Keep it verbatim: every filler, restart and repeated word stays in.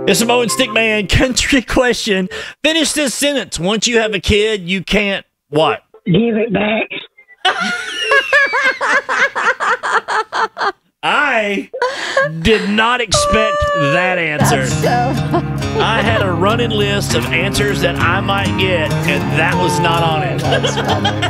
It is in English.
It's a Mo and Stickman country question. Finish this sentence. Once you have a kid, you can't what? Give it back. I did not expect that answer. So I had a running list of answers that I might get, and that was not on it. that's funny.